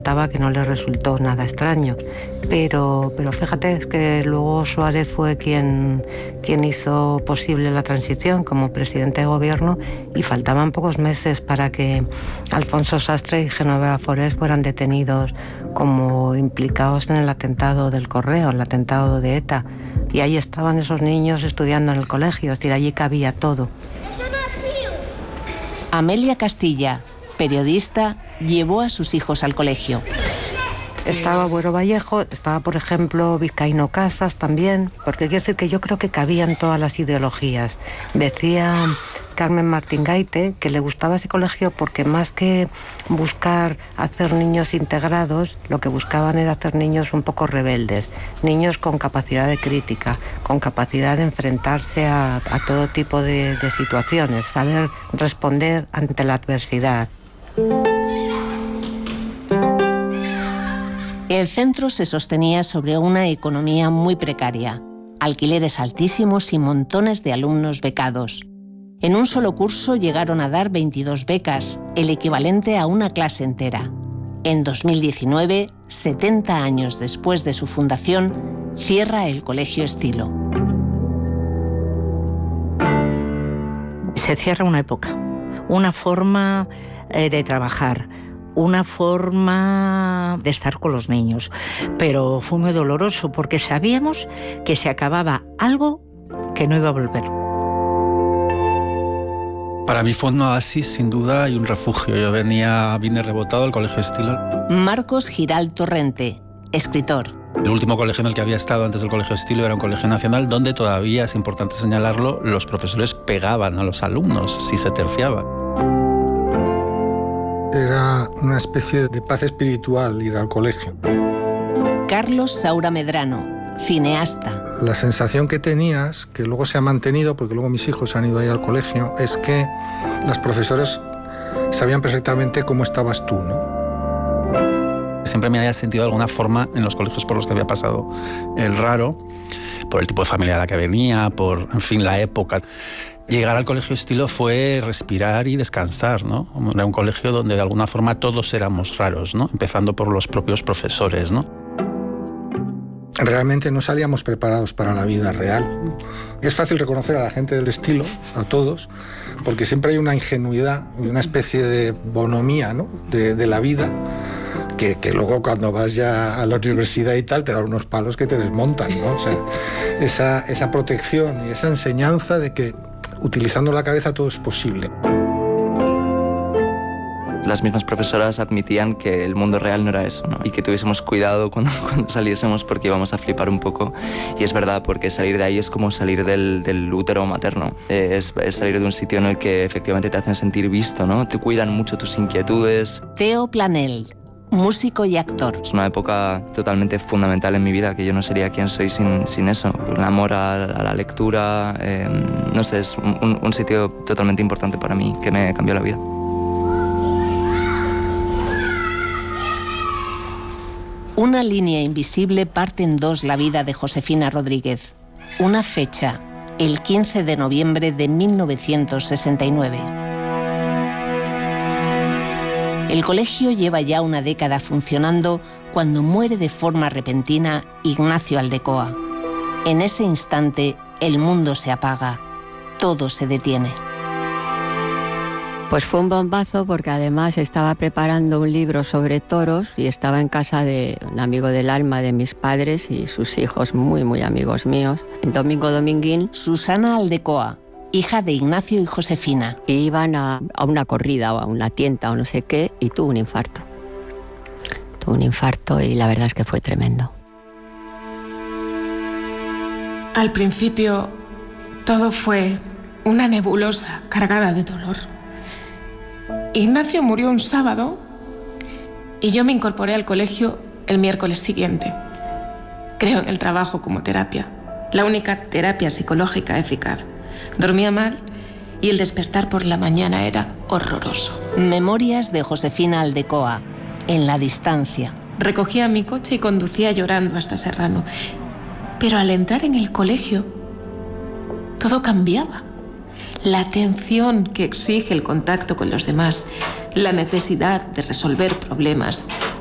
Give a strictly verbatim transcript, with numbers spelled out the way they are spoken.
que no le resultó nada extraño, pero, pero fíjate, es que luego Suárez fue quien, quien hizo posible la transición como presidente de gobierno y faltaban pocos meses para que Alfonso Sastre y Genoveva Forés fueran detenidos como implicados en el atentado del Correo, el atentado de ETA, y ahí estaban esos niños estudiando en el colegio, es decir, allí cabía todo. Amelia Castilla, periodista, llevó a sus hijos al colegio. Estaba Buero Vallejo, estaba, por ejemplo, Vizcaíno Casas también, porque quiero decir que yo creo que cabían todas las ideologías. Decía Carmen Martín Gaite que le gustaba ese colegio porque más que buscar hacer niños integrados, lo que buscaban era hacer niños un poco rebeldes, niños con capacidad de crítica, con capacidad de enfrentarse a, a todo tipo de, de situaciones, saber responder ante la adversidad. El centro se sostenía sobre una economía muy precaria, alquileres altísimos y montones de alumnos becados. En un solo curso llegaron a dar veintidós becas, el equivalente a una clase entera. En dos mil diecinueve, setenta años después de su fundación, cierra el Colegio Estilo. Se cierra una época, una forma eh, de trabajar, una forma de estar con los niños, pero fue muy doloroso porque sabíamos que se acababa algo que no iba a volver. Para mí fue un oasis, sin duda, y un refugio. Yo venía, vine rebotado al Colegio Estilo. Marcos Giral Torrente, escritor. El último colegio en el que había estado antes del Colegio Estilo era un colegio nacional donde todavía, es importante señalarlo, los profesores pegaban a los alumnos si se terciaba. Era una especie de paz espiritual ir al colegio. Carlos Saura Medrano, cineasta. La sensación que tenías, que luego se ha mantenido, porque luego mis hijos han ido ahí al colegio, es que las profesoras sabían perfectamente cómo estabas tú, ¿no? Siempre me había sentido de alguna forma en los colegios por los que había pasado el raro, por el tipo de familia a la que venía, por, en fin, la época. Llegar al Colegio Estilo fue respirar y descansar, ¿no? Era un colegio donde de alguna forma todos éramos raros, ¿no? Empezando por los propios profesores, ¿no? Realmente no salíamos preparados para la vida real. Es fácil reconocer a la gente del Estilo, a todos, porque siempre hay una ingenuidad y una especie de bonomía, ¿no? de, de la vida, que, que luego cuando vas ya a la universidad y tal te dan unos palos que te desmontan, ¿no? O sea, esa, esa protección y esa enseñanza de que utilizando la cabeza todo es posible. Las mismas profesoras admitían que el mundo real no era eso, ¿no? Y que tuviésemos cuidado cuando, cuando saliésemos porque íbamos a flipar un poco. Y es verdad, porque salir de ahí es como salir del, del útero materno. Es, es salir de un sitio en el que efectivamente te hacen sentir visto, ¿no? Te cuidan mucho tus inquietudes. Teo Planel, músico y actor. Es una época totalmente fundamental en mi vida, que yo no sería quien soy sin, sin eso. El amor a, a la lectura, eh, no sé, es un, un sitio totalmente importante para mí, que me cambió la vida. Una línea invisible parte en dos la vida de Josefina Rodríguez. Una fecha, el quince de noviembre de mil novecientos sesenta y nueve. El colegio lleva ya una década funcionando cuando muere de forma repentina Ignacio Aldecoa. En ese instante, el mundo se apaga, todo se detiene. Pues fue un bombazo porque además estaba preparando un libro sobre toros y estaba en casa de un amigo del alma de mis padres y sus hijos, muy, muy amigos míos, en Domingo Dominguín. Susana Aldecoa, hija de Ignacio y Josefina. Y iban a, a una corrida o a una tienda o no sé qué y tuvo un infarto. Tuvo un infarto y la verdad es que fue tremendo. Al principio todo fue una nebulosa cargada de dolor. Ignacio murió un sábado y yo me incorporé al colegio el miércoles siguiente. Creo en el trabajo como terapia, la única terapia psicológica eficaz. Dormía mal y el despertar por la mañana era horroroso. Memorias de Josefina Aldecoa, en la distancia. Recogía mi coche y conducía llorando hasta Serrano. Pero al entrar en el colegio, todo cambiaba. La atención que exige el contacto con los demás, la necesidad de resolver problemas,